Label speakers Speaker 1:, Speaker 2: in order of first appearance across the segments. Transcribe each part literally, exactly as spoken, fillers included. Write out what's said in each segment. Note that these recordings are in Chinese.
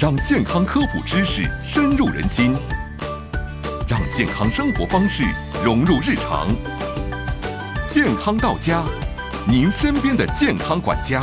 Speaker 1: 让健康科普知识深入人心，让健康生活方式融入日常。健康到家，您身边的健康管家。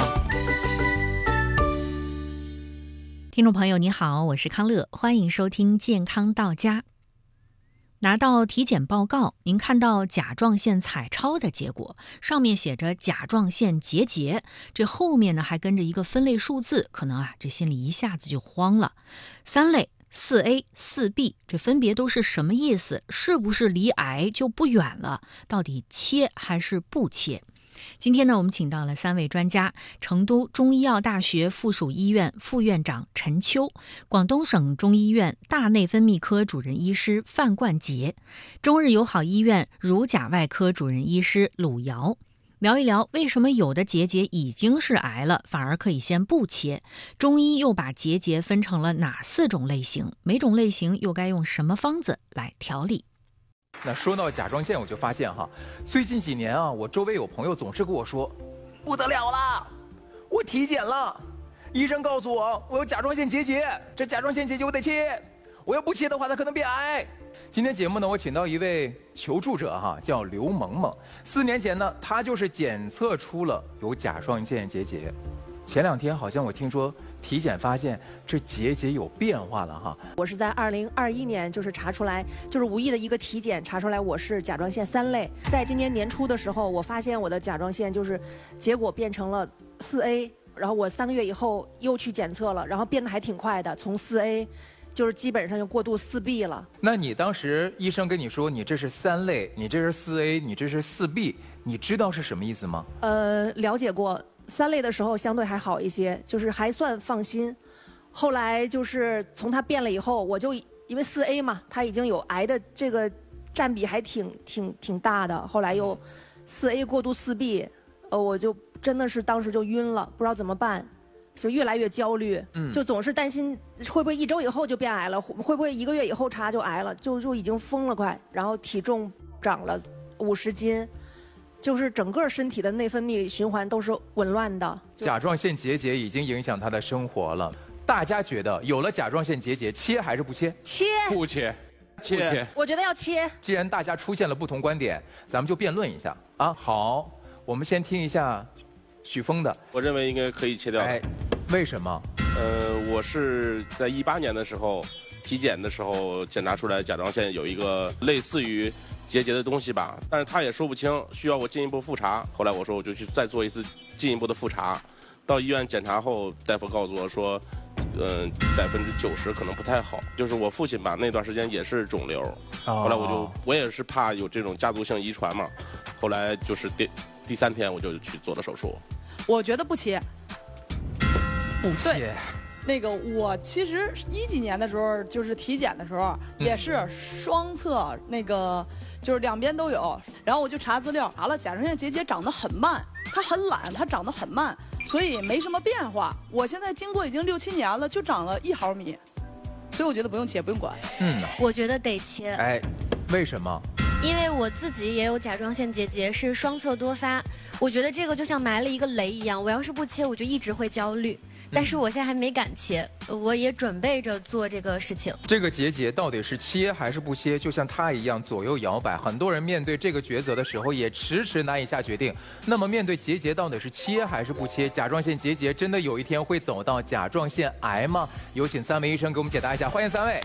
Speaker 2: 听众朋友你好，我是康乐，欢迎收听健康到家。拿到体检报告，您看到甲状腺彩超的结果，上面写着甲状腺结节，这后面呢还跟着一个分类数字，可能啊这心里一下子就慌了。三类四 A 四 B 这分别都是什么意思？是不是离癌就不远了？到底切还是不切？今天呢，我们请到了三位专家：成都中医药大学附属医院副院长陈秋，广东省中医院大内分泌科主任医师范冠杰，中日友好医院乳甲外科主任医师鲁瑶，聊一聊为什么有的结节已经是癌了，反而可以先不切？中医又把结节分成了哪四种类型？每种类型又该用什么方子来调理？
Speaker 3: 那说到甲状腺，我就发现哈，最近几年啊，我周围有朋友总是跟我说，不得了了，我体检了，医生告诉我我有甲状腺结节，这甲状腺结节我得切，我要不切的话，它可能变癌。今天节目呢，我请到一位求助者哈，叫刘萌萌。四年前呢，她就是检测出了有甲状腺结节。前两天好像我听说体检发现这结节有变化了哈。
Speaker 4: 我是在二零二一年就是查出来，就是无意的一个体检查出来我是甲状腺三类。在今年年初的时候，我发现我的甲状腺就是结果变成了四 A， 然后我三个月以后又去检测了，然后变得还挺快的，从四 A 就是基本上就过渡四 B 了。
Speaker 3: 那你当时医生跟你说你这是三类，你这是四 A， 你这是四 B， 你知道是什么意思吗？
Speaker 4: 呃，了解过。三类的时候相对还好一些，就是还算放心。后来就是从它变了以后，我就因为四 A 嘛，它已经有癌的这个占比还挺挺挺大的。后来又四 A 过渡四 B， 呃，我就真的是当时就晕了，不知道怎么办，就越来越焦虑，嗯，就总是担心会不会一周以后就变癌了，会不会一个月以后查就癌了，就就已经疯了快，然后体重长了五十斤。就是整个身体的内分泌循环都是紊乱的。
Speaker 3: 甲状腺结节已经影响他的生活了。大家觉得有了甲状腺结节，切还是不切？
Speaker 4: 切，
Speaker 5: 不切，
Speaker 3: 切。不切。
Speaker 4: 我觉得要切。
Speaker 3: 既然大家出现了不同观点，咱们就辩论一下啊。好，我们先听一下许峰的。
Speaker 5: 我认为应该可以切掉。
Speaker 3: 哎，为什么？
Speaker 5: 呃，我是在一八年的时候体检的时候检查出来甲状腺有一个类似于结节的东西吧，但是他也说不清，需要我进一步复查。后来我说我就去再做一次进一步的复查，到医院检查后，大夫告诉我说，嗯，百分之九十可能不太好。就是我父亲吧，那段时间也是肿瘤，哦、后来我就我也是怕有这种家族性遗传嘛，后来就是第第三天我就去做了手术。
Speaker 6: 我觉得不切，
Speaker 3: 不切。
Speaker 6: 那个我其实一几年的时候，就是体检的时候，也是双侧那个，就是两边都有。然后我就查资料，查了甲状腺结节长得很慢，它很懒，它长得很慢，所以没什么变化。我现在经过已经六七年了，就长了一毫米，所以我觉得不用切，不用管。
Speaker 3: 嗯，
Speaker 7: 我觉得得切。
Speaker 3: 哎，为什么？
Speaker 7: 因为我自己也有甲状腺结节，是双侧多发。我觉得这个就像埋了一个雷一样，我要是不切，我就一直会焦虑。但是我现在还没敢切，我也准备着做这个事情。
Speaker 3: 这个结节到底是切还是不切，就像它一样左右摇摆。很多人面对这个抉择的时候也迟迟难以下决定。那么面对结节到底是切还是不切？甲状腺结节真的有一天会走到甲状腺癌吗？有请三位医生给我们解答一下，欢迎三位。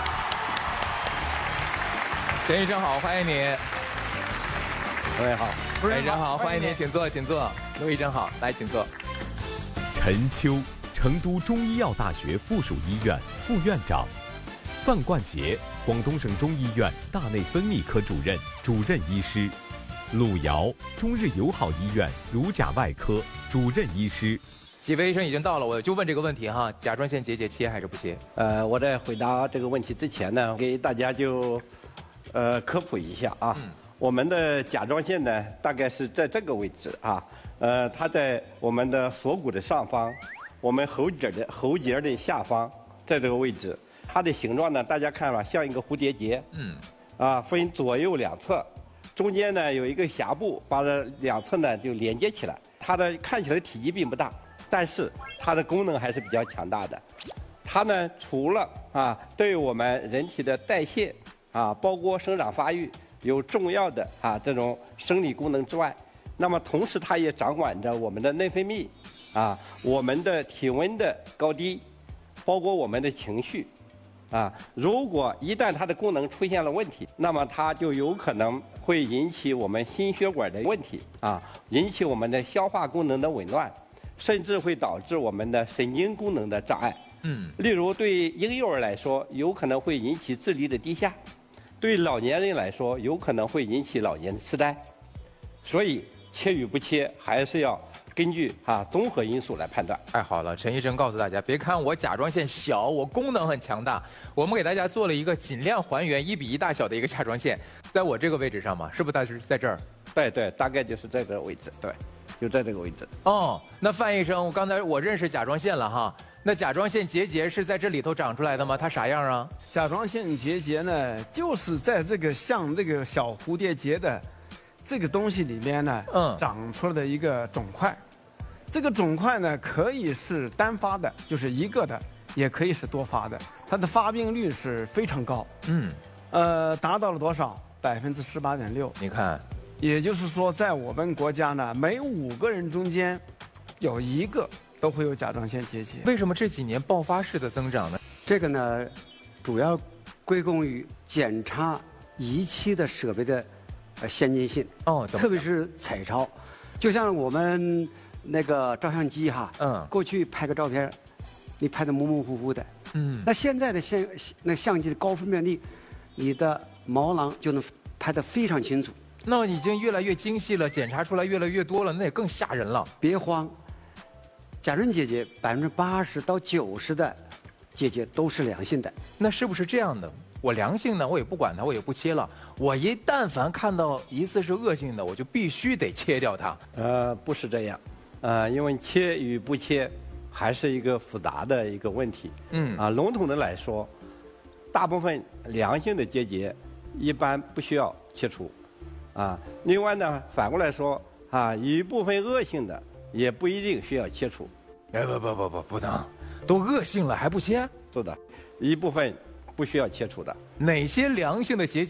Speaker 3: 陈医生好，欢迎您。
Speaker 8: 各位好，
Speaker 3: 陈医生好，欢迎您，请坐，请坐。陆医生好，来请坐。
Speaker 1: 陈秋，成都中医药大学附属医院副院长；范冠杰，广东省中医院大内分泌科主任、主任医师；鲁瑶，中日友好医院乳甲外科主任医师。
Speaker 3: 几位医生已经到了，我就问这个问题哈：甲状腺结节切还是不切？
Speaker 8: 呃，我在回答这个问题之前呢，给大家就呃科普一下啊。嗯、我们的甲状腺呢，大概是在这个位置啊。呃，它在我们的锁骨的上方，我们喉结的喉结的下方，在这个位置，它的形状呢，大家看吧，像一个蝴蝶结。嗯。啊，分左右两侧，中间呢有一个匣部，把这两侧呢就连接起来。它的看起来体积并不大，但是它的功能还是比较强大的。它它呢除了啊对我们人体的代谢啊，包括生长发育有重要的啊这种生理功能之外，那么同时它也掌管着我们的内分泌啊，我们的体温的高低，包括我们的情绪。啊，如果一旦它的功能出现了问题，那么它就有可能会引起我们心血管的问题啊，引起我们的消化功能的紊乱，甚至会导致我们的神经功能的障碍。
Speaker 3: 嗯，
Speaker 8: 例如对婴幼儿来说，有可能会引起智力的低下；对老年人来说，有可能会引起老年痴呆。所以切与不切，还是要根据啊综合因素来判断。
Speaker 3: 太好了，陈医生告诉大家，别看我甲状腺小，我功能很强大。我们给大家做了一个尽量还原一比一大小的一个甲状腺，在我这个位置上嘛，是不是？大致在这儿？
Speaker 8: 对对，大概就是在这个位置，对，就在这个位置。
Speaker 3: 哦，那范医生，我刚才我认识甲状腺了哈。那甲状腺结节是在这里头长出来的吗？它啥样啊？
Speaker 9: 甲状腺结节呢，就是在这个像这个小蝴蝶结的这个东西里面呢，嗯，长出来的一个肿块。这个肿块呢，可以是单发的，就是一个的，也可以是多发的。它的发病率是非常高，嗯，呃，达到了多少？百分之十八点六。
Speaker 3: 你看，
Speaker 9: 也就是说，在我们国家呢，每五个人中间有一个都会有甲状腺结节。
Speaker 3: 为什么这几年爆发式的增长呢？
Speaker 10: 这个呢，主要归功于检查仪器的设备的呃先进性哦，特别是彩超，就像我们。那个照相机哈，嗯，过去拍个照片，你拍的模模糊糊的，嗯，那现在的相那相机的高分辨率，你的毛囊就能拍得非常清楚。
Speaker 3: 那已经越来越精细了，检查出来越来越多了，那也更吓人了。
Speaker 10: 别慌，甲状腺结节百分之八十到九十的结节都是良性的。
Speaker 3: 那是不是这样的？我良性呢，我也不管它，我也不切了。我一但凡看到疑似是恶性的，我就必须得切掉它。
Speaker 8: 呃，不是这样。呃，因为切与不切还是一个复杂的一个问题。嗯啊，笼统的来说，大部分良性的结节一般不需要切除。啊，另外呢，反过来说啊，一部分恶性的也不一定需要切除。
Speaker 3: 哎，不不不不不能，都恶性了还不切？
Speaker 8: 是的，一部分不需要切除的。
Speaker 3: 哪些良性的结节